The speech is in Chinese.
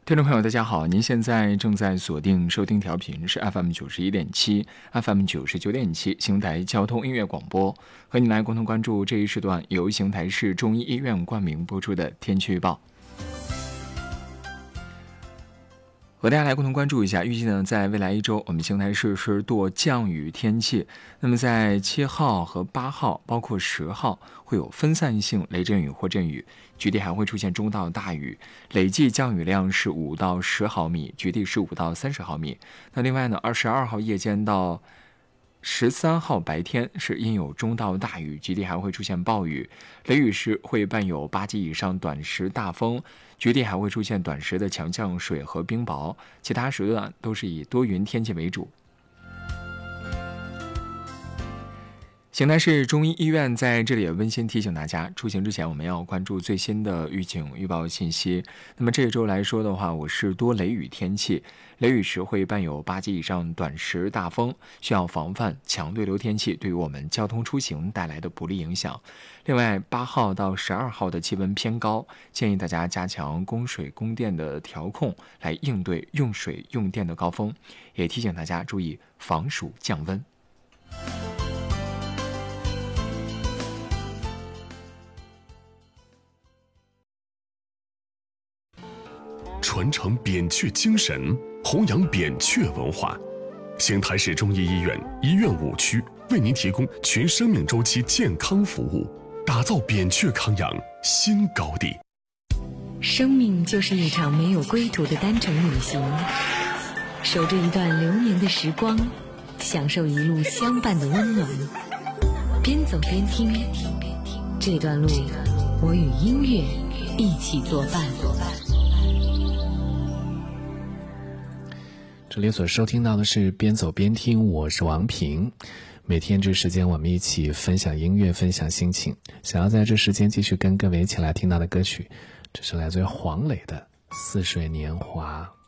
听众朋友大家好，您现在正在锁定收听调频是 FM91.7 FM99.7 邢台交通音乐广播，和您来共同关注这一时段由邢台市中医医院冠名播出的天气预报。和大家来共同关注一下，预计呢，在未来一周，我们邢台市是多降雨天气。那么在7号和8号，包括10号，会有分散性雷阵雨或阵雨，局地还会出现中到大雨，累计降雨量是5到10毫米，局地是5到30毫米。那另外呢，22号夜间到13号白天是阴有中到大雨，局地还会出现暴雨，雷雨时会伴有8级以上短时大风，局地还会出现短时的强降水和冰雹，其他时段都是以多云天气为主。邢台市中医医院在这里也温馨提醒大家，出行之前我们要关注最新的预警预报信息。那么这一周来说的话，我是多雷雨天气，雷雨时会伴有8级以上短时大风，需要防范强对流天气对于我们交通出行带来的不利影响。另外8号到12号的气温偏高，建议大家加强供水供电的调控，来应对用水用电的高峰，也提醒大家注意防暑降温。 传承扁鹊精神，弘扬扁鹊文化。邢台市中医医院医院5区为您提供全生命周期健康服务，打造扁鹊康养新高地。 生命就是一场没有归途的单程旅行，守着一段流年的时光，享受一路相伴的温暖。边走边听，这段路我与音乐一起作伴。 这里所收听到的是边走边听，我是王平。每天这时间我们一起分享音乐，分享心情。想要在这时间继续跟各位一起来听到的歌曲，这是来自于黄磊的《似水年华》。